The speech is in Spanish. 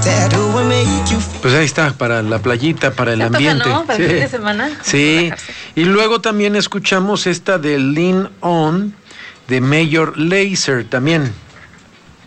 Pues ahí está, para la playita, para el ambiente. ¿No? Para el fin de semana. Sí. Y luego también escuchamos esta de Lean On, de Major Lazer también.